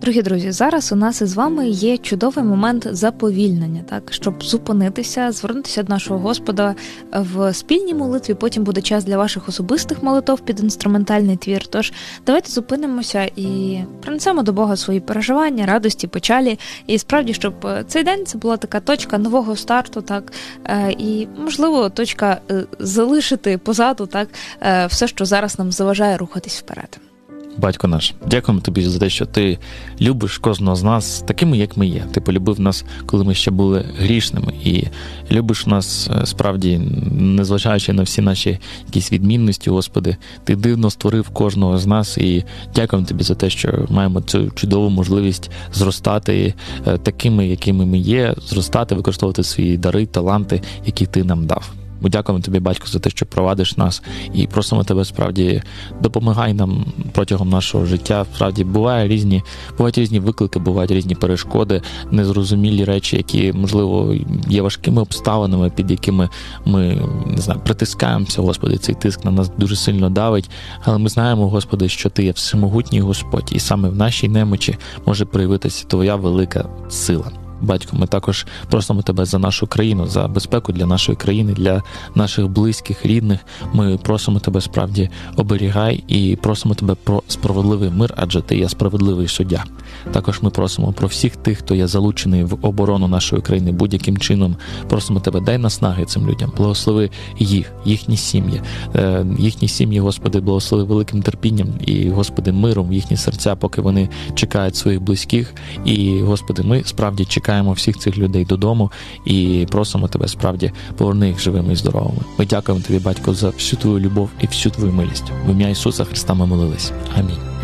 Дорогі друзі, зараз у нас із вами є чудовий момент заповільнення, так, щоб зупинитися, звернутися до нашого Господа в спільній молитві, потім буде час для ваших особистих молитов під інструментальний твір. Тож давайте зупинимося і принесемо до Бога свої переживання, радості, печалі. І справді, щоб цей день це була така точка нового старту, так, і, можливо, точка залишити позаду, так, все, що зараз нам заважає рухатись вперед. Батько наш, дякуємо тобі за те, що ти любиш кожного з нас такими, як ми є. Ти полюбив нас, коли ми ще були грішними, і любиш нас справді, незважаючи на всі наші якісь відмінності, Господи. Ти дивно створив кожного з нас, і дякуємо тобі за те, що маємо цю чудову можливість зростати такими, якими ми є, зростати, використовувати свої дари, таланти, які ти нам дав. Ми дякуємо тобі, батько, за те, що провадиш нас, і просимо тебе, справді, допомагай нам протягом нашого життя. Справді, бувають різні виклики, бувають різні перешкоди, незрозумілі речі, які, можливо, є важкими обставинами, під якими ми, притискаємося, Господи, цей тиск на нас дуже сильно давить, але ми знаємо, Господи, що Ти є всемогутній Господь, і саме в нашій немочі може проявитися Твоя велика сила. Батько, ми також просимо тебе за нашу країну, за безпеку для нашої країни, для наших близьких, рідних. Ми просимо тебе, справді, оберігай і просимо тебе про справедливий мир, адже ти є справедливий суддя. Також ми просимо про всіх тих, хто є залучений в оборону нашої країни будь-яким чином. Просимо тебе, дай наснаги цим людям, благослови їх, їхні сім'ї, Господи, благослови великим терпінням і, Господи, миром в їхні серця, поки вони чекають своїх близьких. І, Господи, ми справді чекаємо всіх цих людей додому і просимо тебе, справді, поверни їх живими і здоровими. Ми дякуємо тобі, батько, за всю твою любов і всю твою милість. В ім'я Ісуса Христа ми молились. Амінь.